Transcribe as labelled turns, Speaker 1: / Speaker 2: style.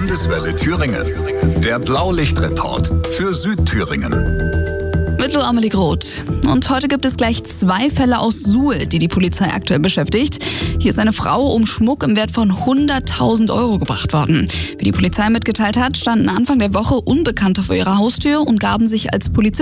Speaker 1: Landeswelle Thüringen. Der Blaulichtreport für Südthüringen.
Speaker 2: Mit Amelie Groth. Und heute gibt es gleich 2 Fälle aus Suhl, die Polizei aktuell beschäftigt. Hier ist eine Frau um Schmuck im Wert von 100.000 € gebracht worden. Wie die Polizei mitgeteilt hat, standen Anfang der Woche Unbekannte vor ihrer Haustür und gaben sich als Polizisten